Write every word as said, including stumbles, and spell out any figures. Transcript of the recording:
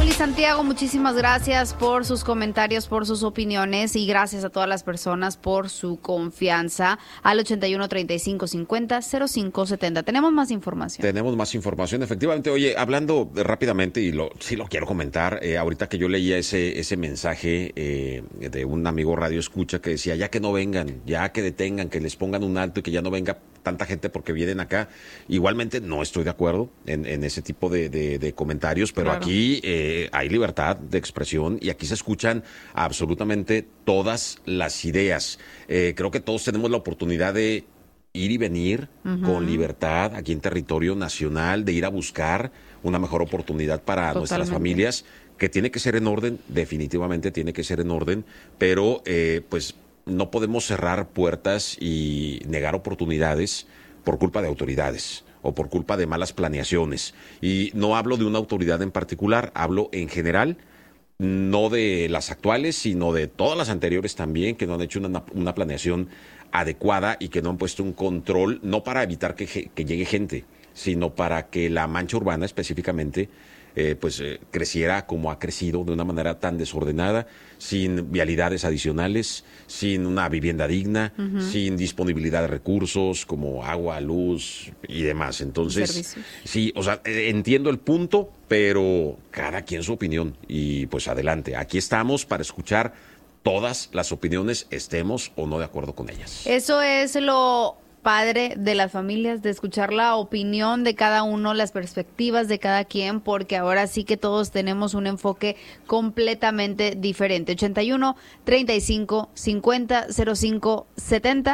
Raúl y Santiago, muchísimas gracias por sus comentarios, por sus opiniones y gracias a todas las personas por su confianza al ochenta y uno, treinta y cinco, cincuenta, cero cinco setenta. Tenemos más información. Tenemos más información, efectivamente. Oye, hablando rápidamente, y lo, sí lo quiero comentar, eh, ahorita que yo leía ese, ese mensaje eh, de un amigo radio escucha que decía, ya que no vengan, ya que detengan, que les pongan un alto y que ya no venga tanta gente porque vienen acá. Igualmente no estoy de acuerdo en, en ese tipo de, de, de comentarios, pero claro. aquí eh, hay libertad de expresión y aquí se escuchan absolutamente todas las ideas. Eh, creo que todos tenemos la oportunidad de ir y venir uh-huh. con libertad aquí en territorio nacional, de ir a buscar una mejor oportunidad para Totalmente. nuestras familias, que tiene que ser en orden, definitivamente tiene que ser en orden, pero eh, pues no podemos cerrar puertas y negar oportunidades por culpa de autoridades o por culpa de malas planeaciones. Y no hablo de una autoridad en particular, hablo en general, no de las actuales, sino de todas las anteriores también, que no han hecho una, una planeación adecuada y que no han puesto un control, no para evitar que, que llegue gente, sino para que la mancha urbana específicamente Eh, pues eh, creciera como ha crecido de una manera tan desordenada, sin vialidades adicionales, sin una vivienda digna, uh-huh. sin disponibilidad de recursos como agua, luz y demás. Entonces, sí, o sea, eh, entiendo el punto, pero cada quien su opinión y pues adelante. Aquí estamos para escuchar todas las opiniones, estemos o no de acuerdo con ellas. Eso es lo padre de las familias, de escuchar la opinión de cada uno, las perspectivas de cada quien, porque ahora sí que todos tenemos un enfoque completamente diferente. ochenta y uno, treinta y cinco, cincuenta, cero cinco setenta